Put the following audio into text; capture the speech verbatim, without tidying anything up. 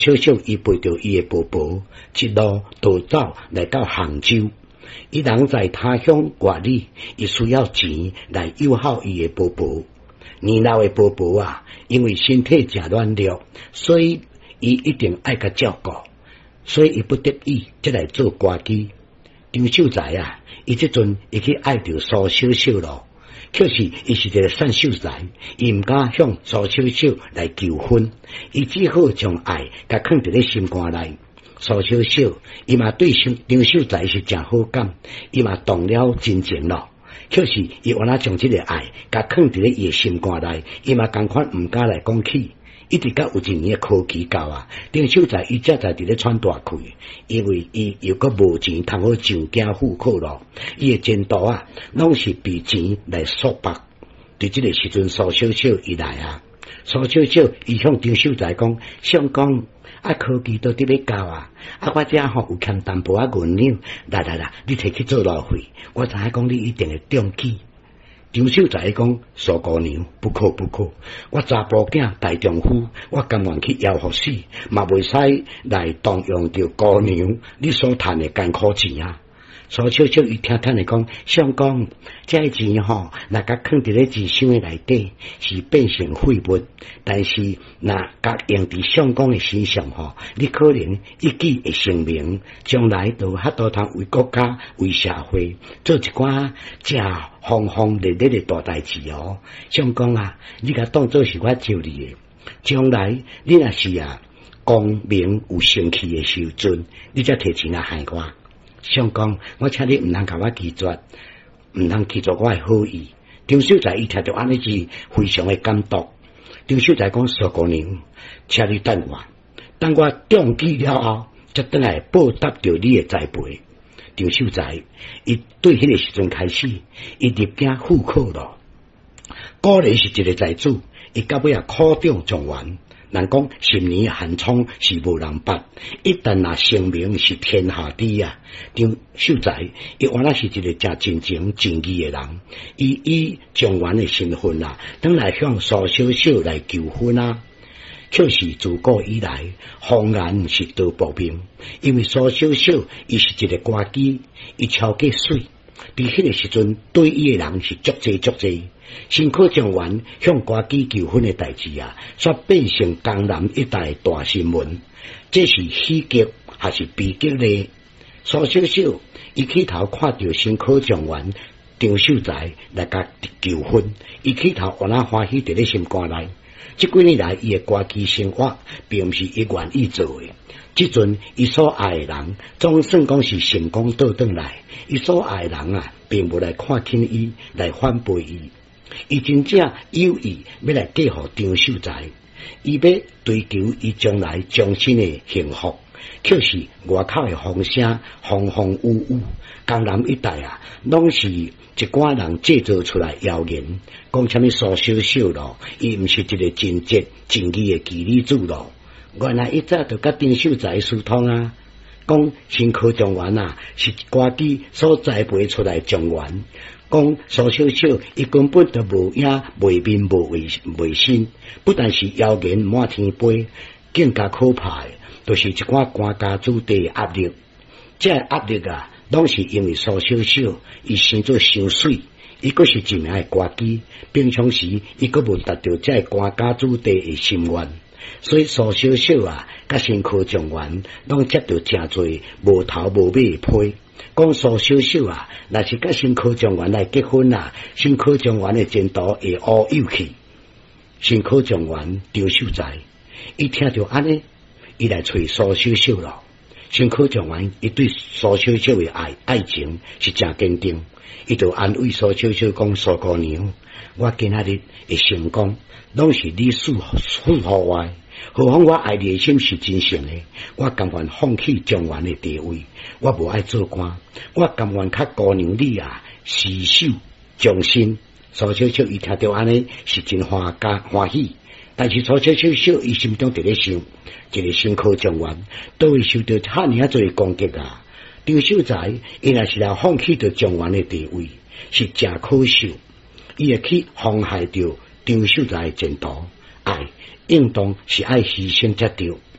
小小伊陪着伊的婆婆，一路逃走来到杭州。伊人在他乡外里，伊需要钱来友好伊的婆婆。年老的婆婆啊，因为身体真软弱，所以伊一定爱甲照顾，所以伊不得已才来做歌姬。张秀才啊，伊即阵伊去爱着苏小小咯，可是伊是一个瘦秀才，伊毋敢向苏小小来求婚，伊只好将爱甲藏伫咧心肝内。苏小小伊嘛对张秀才是真好感，伊嘛动了真情咯。可是伊原来将即个爱甲藏伫咧伊的心肝内，伊嘛共款毋敢来讲起。一直到有一年的考期到啊，张秀才伊才在伫咧喘大气，因为伊又阁无钱通好上京赴考咯，伊的前途啊，拢是被钱来束缚。伫即个时阵，苏小小伊来啊，苏小小伊向张秀才讲，相公啊，考期都伫咧到啊，啊我遮吼有欠淡薄仔银两，来来来，你摕去做路费，我知影讲你一定会中起。张秀才讲，苏姑娘不可不可，我查甫囝大丈夫，我甘愿去吆喝死，嘛袂使来动用着姑娘你所赚的艰苦钱啊！苏小小伊听听的讲，相公，这钱吼，若甲藏伫咧钱箱的内底，是变成废物；但是若甲用伫相公的身上吼，你可能一举会成名，将来都较多通为国家、为社会做一寡正轰轰烈烈的大代志哦。相公啊，你甲当做是我招你的，将来你若是啊功名有升起的时阵，你才摕钱来害我。相公，我请你毋通甲我拒绝，毋通拒绝我的好意。张秀才伊听到安尼是非常的感动。张秀才讲，苏姑娘，请你等我，等我中举了后，才等来报答着你的栽培。张秀才伊对迄个时阵开始，伊入京赴考咯。果然是一个才子，伊到尾啊考中状元。人讲十年寒窗是无人捌，一旦若成名是天下第一啊！张秀才伊原来是一个真真情正义的人，伊以状元的身份啊，当来向苏小小来求婚啊。可是自古以来，红颜是道薄命，因为苏小小伊是一个歌姬，伊超过水。伫迄个时阵，对伊的人是足济足济。新考状元向歌姬求婚的代志啊，煞变成江南一带大新闻。这是喜剧还是悲剧呢？苏小小伊起头看到新考状元张秀才来甲求婚，伊起头原来欢喜伫咧心肝内。这几年来，伊的歌姬生活并毋是伊愿意做的。即阵伊所爱的人，总算讲是成功倒转来。伊所爱的人啊，并无来看轻伊，来反背伊。伊真正有意要来嫁予张秀才，伊要追求伊将来终身的幸福。可是外口的风声风风雨雨，江南一带啊，拢是一寡人制造出来谣言，讲什么苏小小咯，伊毋是一个真正正义的奇女子咯。原来一早就甲张秀才疏通啊，讲新考状元啊，是歌姬所栽培出来状元。讲苏小小伊根本就无影袂面无卫卫生，不但是谣言满天飞，更加可怕的，就是一寡官家子弟的压力。这压力啊，拢是因为苏小小伊生做伤水，伊阁是一名的歌姬，平常时伊阁无达到这官家子弟的心愿。所以苏小小啊，甲新科状元拢接到真侪无头无尾的批。讲苏小小啊，若是甲新科状元来结婚啊，新科状元的前途会乌有去。新科状元张秀才，伊听到安尼，伊来找苏小小咯。新科状元伊对苏小小的爱爱情是真坚定，伊就安慰苏小小讲：苏姑娘，我今仔日会成功，拢是你赐赐予我的。何况我爱你的心是真诚的，我甘愿放弃状元的地位，我无爱做官，我甘愿甲姑娘你啊厮守终身。苏小小伊听到安尼是真欢加欢喜，但是苏小小小伊心中伫咧想，一个新科状元都会受到遐尔啊多的攻击啊！张秀才伊若是来放弃着状元的地位，是真可笑，伊会去妨害着张秀才的前途。爱应当是爱牺牲才对。